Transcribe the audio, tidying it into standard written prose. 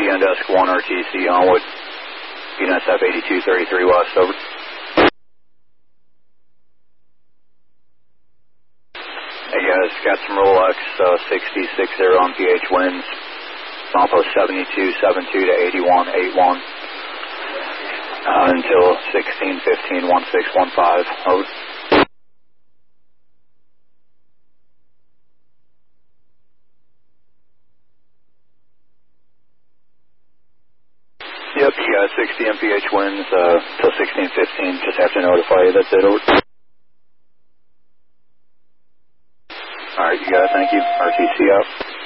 on desk 1 RTC onward. UNSF 8233 West, over. Hey guys, got some Rolex 6060 on PH winds. Milepost 7272 to 8181. Until 1615 1615, over. Yep, you got 60 MPH winds till 1615. Just have to notify you. That's it, over. Alright, you guys, thank you. RTC out.